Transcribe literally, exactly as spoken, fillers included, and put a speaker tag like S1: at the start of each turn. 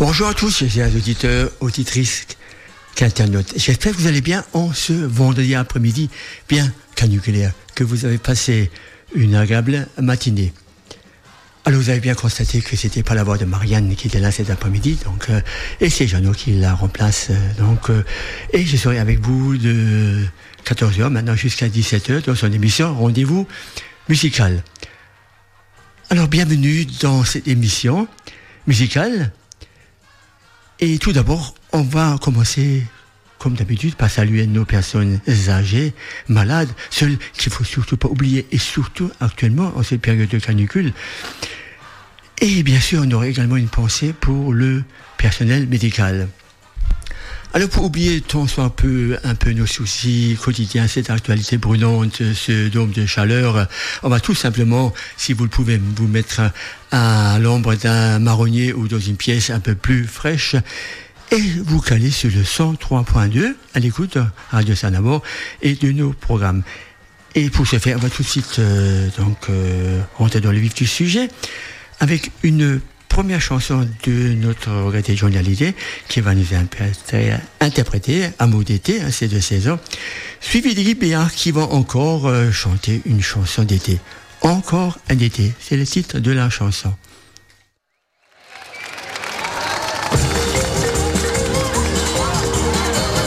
S1: Bonjour à tous, chers auditeurs, auditrices, qu'internautes. J'espère que vous allez bien en ce vendredi après-midi bien caniculaire, que vous avez passé une agréable matinée. Alors vous avez bien constaté que c'était pas la voix de Marianne qui était là cet après-midi, donc euh, et c'est Jeannot qui la remplace. Euh, donc euh, et je serai avec vous de quatorze heures maintenant jusqu'à dix-sept heures dans son émission Rendez-vous musical. Alors bienvenue dans cette émission musicale. Et tout d'abord, on va commencer, comme d'habitude, par saluer nos personnes âgées, malades, celles qu'il faut surtout pas oublier, et surtout actuellement, en cette période de canicule. Et bien sûr, on aurait également une pensée pour le personnel médical. Alors, pour oublier tant soit peu, un peu nos soucis quotidiens, cette actualité brûlante, ce dôme de chaleur, on va tout simplement, si vous le pouvez, vous mettre à l'ombre d'un marronnier ou dans une pièce un peu plus fraîche et vous caler sur le cent trois point deux à l'écoute Radio Sanabord et de nos programmes. Et pour ce faire, on va tout de suite euh, donc euh, rentrer dans le vif du sujet avec une première chanson de notre regretté Johnny Hallyday qui va nous interpréter Amour d'été, hein, c'est de seize ans, suivi d'Iggy Béard qui va encore euh, chanter une chanson d'été. Encore un été, c'est le titre de la chanson.